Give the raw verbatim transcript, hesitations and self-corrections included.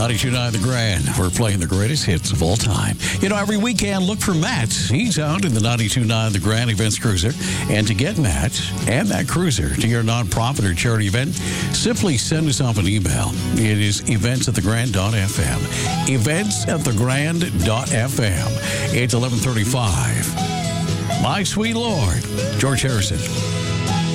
ninety-two point nine The Grand. We're playing the greatest hits of all time. You know, every weekend, look for Matt. He's out in the ninety-two point nine The Grand Events Cruiser. And to get Matt and that cruiser to your nonprofit or charity event, simply send us off an email. It is events at the grand dot f m. events at the grand dot f m. It's eleven thirty-five. My sweet Lord, George Harrison.